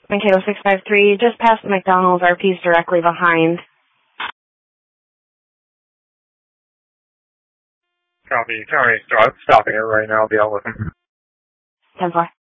Mankato 653, just past the McDonald's, RP's directly behind. Copy. Sorry, stopping it right now. I'll be out with him. 10-4.